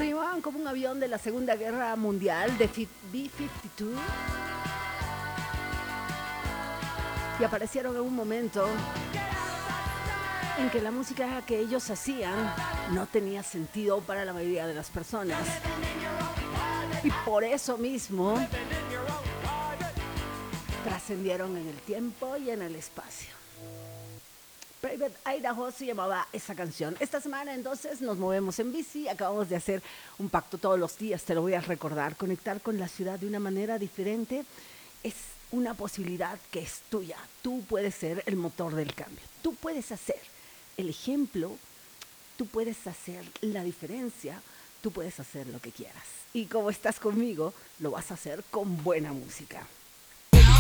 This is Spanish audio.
Se llamaban como un avión de la Segunda Guerra Mundial de B-52 y aparecieron en un momento en que la música que ellos hacían no tenía sentido para la mayoría de las personas. Y por eso mismo trascendieron en el tiempo y en el espacio. Private Idaho se llamaba esa canción. Esta semana entonces nos movemos en bici, acabamos de hacer un pacto todos los días, te lo voy a recordar, conectar con la ciudad de una manera diferente es una posibilidad que es tuya. Tú puedes ser el motor del cambio, tú puedes hacer el ejemplo, tú puedes hacer la diferencia, tú puedes hacer lo que quieras. Y como estás conmigo, lo vas a hacer con buena música.